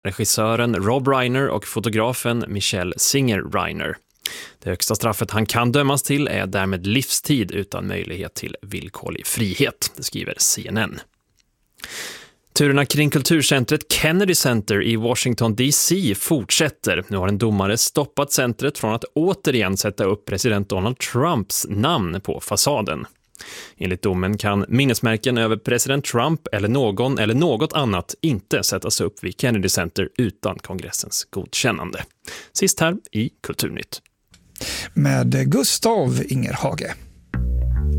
regissören Rob Reiner och fotografen Michelle Singer-Reiner. Det högsta straffet han kan dömas till är därmed livstid utan möjlighet till villkorlig frihet, det skriver CNN. Turerna kring kulturcentret Kennedy Center i Washington DC fortsätter. Nu har en domare stoppat centret från att återigen sätta upp president Donald Trumps namn på fasaden. Enligt domen kan minnesmärken över president Trump eller någon eller något annat inte sättas upp vid Kennedy Center utan kongressens godkännande. Sist här i Kulturnytt. Med Gustav Ingerhage.